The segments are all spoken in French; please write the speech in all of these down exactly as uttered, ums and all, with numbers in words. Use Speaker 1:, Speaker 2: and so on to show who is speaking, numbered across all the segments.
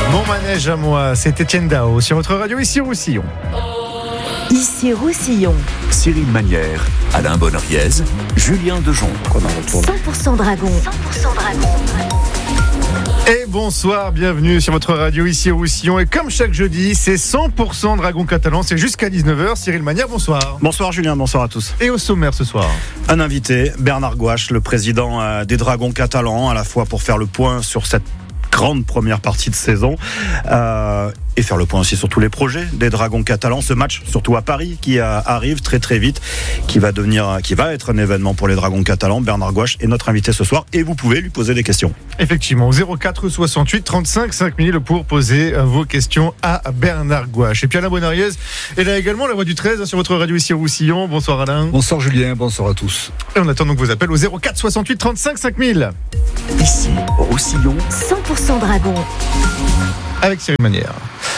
Speaker 1: Mon manège à moi, c'est Étienne Dao sur votre radio ici Roussillon.
Speaker 2: Ici Roussillon.
Speaker 3: Cyril Manière, Alain Bonariez, Julien Dejon.
Speaker 2: cent pour cent Dragon. cent pour cent Dragon.
Speaker 1: Et bonsoir, bienvenue sur votre radio ici Roussillon. Et comme chaque jeudi, c'est cent pour cent Dragon catalan. C'est jusqu'à dix-neuf heures. Cyril Manière, bonsoir.
Speaker 4: Bonsoir Julien, bonsoir à tous.
Speaker 1: Et au sommaire ce soir,
Speaker 4: un invité, Bernard Gouache, le président des Dragons catalans, à la fois pour faire le point sur cette grande première partie de saison euh, et faire le point aussi sur tous les projets des Dragons catalans. Ce match, surtout à Paris, qui euh, arrive très très vite, qui va devenir, qui va être un événement pour les Dragons catalans. Bernard Gouache est notre invité ce soir et vous pouvez lui poser des questions.
Speaker 1: Effectivement, zéro quatre soixante-huit trente-cinq cinq mille pour poser vos questions à Bernard Gouache. Et puis Alain Bonariez est là également, la voix du treize sur votre radio ici Roussillon. Bonsoir Alain.
Speaker 5: Bonsoir Julien, bonsoir à tous.
Speaker 1: Et on attend donc vos appels au zéro quatre soixante-huit trente-cinq cinq mille.
Speaker 3: Ici Roussillon,
Speaker 2: cent pour cent Dragon.
Speaker 1: Avec Cyril Manière.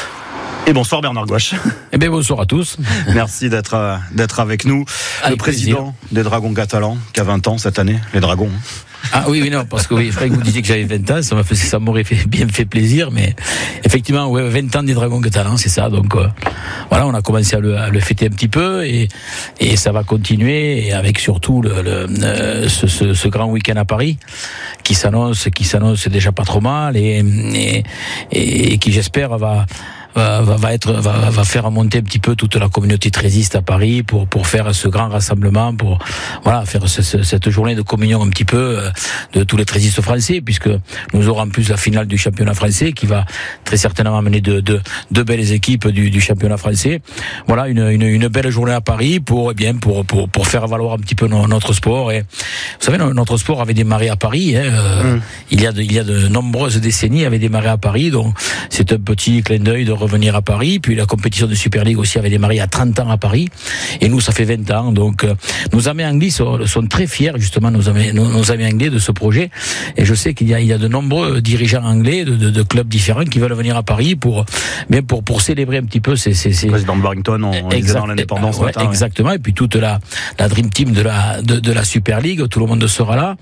Speaker 4: Et bonsoir Bernard Gouache.
Speaker 6: Eh bien bonsoir à tous.
Speaker 4: Merci d'être, euh, d'être avec nous.
Speaker 6: Avec
Speaker 4: le président
Speaker 6: plaisir.
Speaker 4: des Dragons catalans, qui a vingt ans cette année, les Dragons.
Speaker 6: Ah oui, oui, non, parce que oui, il faudrait que vous disiez que j'avais vingt ans, ça, m'a fait, ça m'aurait fait, bien fait plaisir, mais effectivement, ouais, vingt ans des Dragons catalans, c'est ça, donc euh, voilà, on a commencé à le, à le fêter un petit peu, et, et ça va continuer, et avec surtout le, le, euh, ce, ce, ce grand week-end à Paris, qui s'annonce, qui s'annonce déjà pas trop mal, et, et, et, et qui j'espère va... Va, va être va, va faire monter un petit peu toute la communauté trésiste à Paris pour pour faire ce grand rassemblement, pour voilà faire ce, ce, cette journée de communion un petit peu de tous les trésistes français, puisque nous aurons en plus la finale du championnat français qui va très certainement amener de de, de belles équipes du, du championnat français. Voilà une, une une belle journée à Paris pour eh bien pour pour pour faire valoir un petit peu notre sport. Et vous savez, notre sport avait démarré à Paris, hein, euh, mmh. il y a de, il y a de nombreuses décennies avait démarré à Paris, donc c'est un petit clin d'œil de revenir à Paris. Puis la compétition de Super League aussi avait démarré à trente ans à Paris, et nous ça fait vingt ans, donc euh, nos amis anglais sont, sont très fiers justement, nos amis, nos, nos amis anglais de ce projet, et je sais qu'il y a, il y a de nombreux dirigeants anglais de, de, de clubs différents qui veulent venir à Paris pour, bien pour, pour célébrer un petit peu ces, ces, ces...
Speaker 4: Le président de Barrington, on, on exact, dans l'indépendance
Speaker 6: ouais,
Speaker 4: matin,
Speaker 6: exactement, ouais. Et puis toute la, la Dream Team de la, de, de la Super League, tout le monde sera là,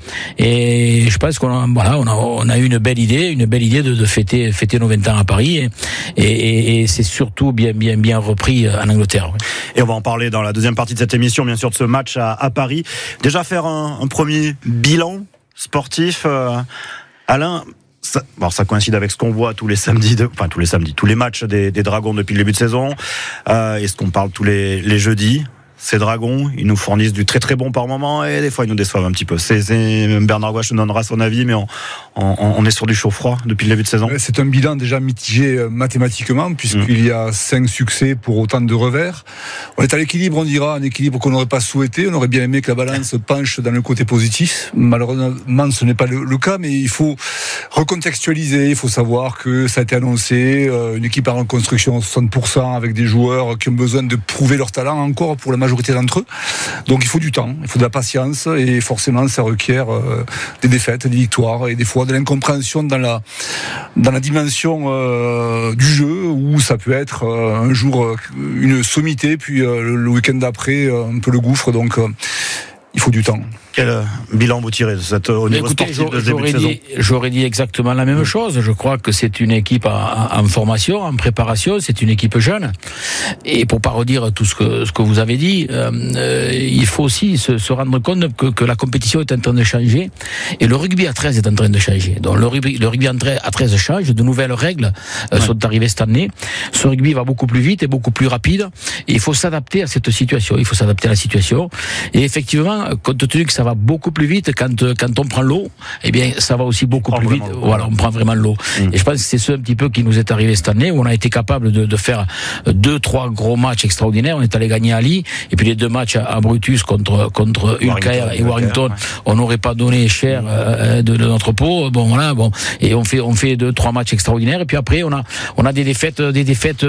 Speaker 6: et je pense qu'on a, voilà, on a, on a eu une belle idée, une belle idée de, de fêter, fêter nos vingt ans à Paris, et, et, et c'est surtout bien, bien, bien repris en Angleterre. Oui.
Speaker 4: Et on va en parler dans la deuxième partie de cette émission, bien sûr, de ce match à, à Paris. Déjà faire un, un premier bilan sportif, euh, Alain. Ça, bon, ça coïncide avec ce qu'on voit tous les samedis, de, enfin tous les samedis, tous les matchs des, des Dragons depuis le début de saison, euh, et ce qu'on parle tous les, les jeudis. Ces Dragons, ils nous fournissent du très très bon par moment, et des fois ils nous déçoivent un petit peu. C'est, c'est Bernard Gouache nous donnera son avis, mais on, on, on est sur du chaud-froid depuis le début de saison.
Speaker 5: C'est un bilan déjà mitigé mathématiquement, puisqu'il mmh. y a cinq succès pour autant de revers. On est à l'équilibre, on dira, un équilibre qu'on n'aurait pas souhaité. On aurait bien aimé que la balance penche dans le côté positif. Malheureusement, ce n'est pas le, le cas, mais il faut recontextualiser. Il faut savoir que ça a été annoncé, euh, une équipe en reconstruction soixante pour cent avec des joueurs qui ont besoin de prouver leur talent encore pour la majorité d'entre eux. Donc il faut du temps, il faut de la patience, et forcément ça requiert euh, des défaites, des victoires, et des fois de l'incompréhension dans la dans la dimension euh, du jeu, où ça peut être euh, un jour euh, une sommité, puis euh, le, le week-end d'après euh, un peu le gouffre. Donc euh, il faut du temps.
Speaker 4: Quel bilan vous tirez de cette, au niveau
Speaker 6: écoutez,
Speaker 4: sportif de ce début de saison ?
Speaker 6: dit, J'aurais dit exactement la même chose. Je crois que c'est une équipe en, en formation, en préparation. C'est une équipe jeune. Et pour pas redire tout ce que, ce que vous avez dit, euh, euh, il faut aussi se, se rendre compte que, que la compétition est en train de changer. Et le rugby à treize est en train de changer. Donc le rugby, le rugby à treize change. De nouvelles règles euh, ouais. sont arrivées cette année. Ce rugby va beaucoup plus vite et beaucoup plus rapide. Et il faut s'adapter à cette situation. Il faut s'adapter à la situation. Et effectivement, compte tenu que ça va beaucoup plus vite, quand quand on prend l'eau, eh bien ça va aussi beaucoup plus vite. Voilà, on prend vraiment l'eau. Mmh. Et je pense que c'est ce un petit peu qui nous est arrivé cette année, où on a été capable de, de faire deux, trois gros matchs extraordinaires. On est allé gagner à Lille, et puis les deux matchs à, à Brutus contre contre Ulcaer et Warrington, ouais. on n'aurait pas donné cher euh, de, de notre peau. Bon voilà, bon, et on fait on fait deux, trois matchs extraordinaires. Et puis après on a on a des défaites, des défaites.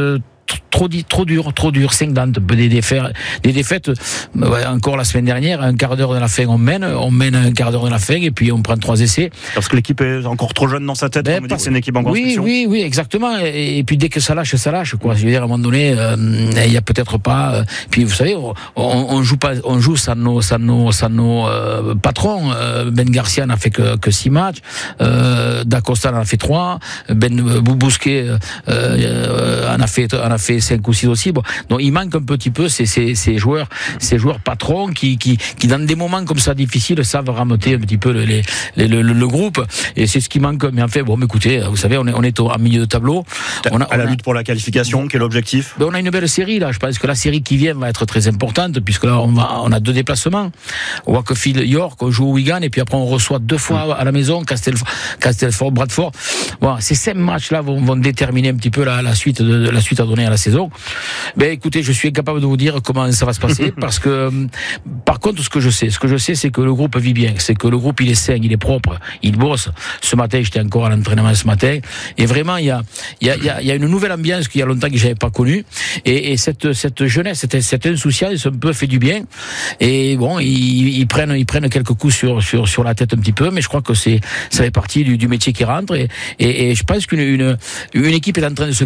Speaker 6: trop dit, trop dur, trop dur, cinquante, des défaites, des défaites. Ouais, encore la semaine dernière, un quart d'heure de la fin, on mène, on mène un quart d'heure de la fin, et puis on prend trois essais.
Speaker 4: Parce que l'équipe est encore trop jeune dans sa tête. Ben, on me dit que c'est une équipe en construction.
Speaker 6: Oui, oui, oui, exactement. Et, et puis dès que ça lâche, ça lâche, quoi. Je veux dire, à un moment donné, euh, il y a peut-être pas. Euh, puis vous savez, on, on joue pas, on joue sans nos, sans nos, sans nos euh, patrons. Euh, Ben Garcia n'a fait que, que six matchs. Euh, Dacosta en a fait trois. Ben Bousquet euh, euh, en a fait, en a fait cinq ou six aussi. Bon, donc il manque un petit peu ces, ces, ces joueurs, ces joueurs patrons qui, qui, qui dans des moments comme ça difficiles savent rameuter un petit peu le, les, les, le, le, le groupe. Et c'est ce qui manque. Mais en fait, bon, écoutez, vous savez, on est, on est au, en milieu de tableau.
Speaker 4: On a, à la on a, lutte pour la qualification, quel est l'objectif?
Speaker 6: Ben on a une belle série là. Je pense que la série qui vient va être très importante, puisque là on, va, on a deux déplacements. Wakefield, York, on joue au Wigan, et puis après on reçoit deux fois à la maison Castelford, Castelford, Bradford. Bon, ces cinq matchs là vont, vont déterminer un petit peu la, la suite de, de la suite à donner à la saison. Ben écoutez, je suis incapable de vous dire comment ça va se passer, parce que par contre, ce que je sais, ce que je sais, c'est que le groupe vit bien, c'est que le groupe il est sain, il est propre, il bosse. Ce matin, j'étais encore à l'entraînement ce matin, et vraiment il y a, il y a, il y a, il y a une nouvelle ambiance qu'il y a longtemps que j'avais pas connue, et, et cette, cette jeunesse, cette, cette insouciance, un peu fait du bien. Et bon, ils, ils prennent, ils prennent quelques coups sur, sur, sur la tête un petit peu, mais je crois que c'est, ça fait partie du, du métier qui rentre, et, et, et je pense qu'une, une, une équipe est en train de se